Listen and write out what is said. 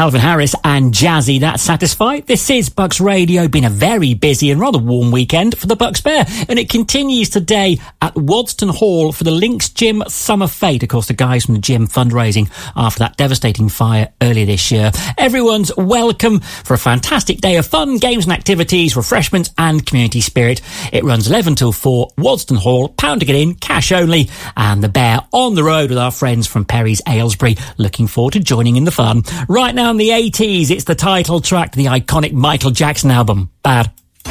Calvin Harris and Jazzy. That's satisfied. This is Bucks Radio. Been a very busy and rather warm weekend for the Bucks Bear, and it continues today at Wadston Hall for the Links Gym Summer Fete. Of course, the guys from the gym fundraising after that devastating fire earlier this year. Everyone's welcome for a fantastic day of fun, games and activities, refreshments and community spirit. It runs 11 till 4, Wadston Hall, £1 to get in, cash only, and the Bear on the road with our friends from Perry's Aylesbury. Looking forward to joining in the fun. Right now in the 80s, it's the title track to the iconic Michael Jackson album, Bad.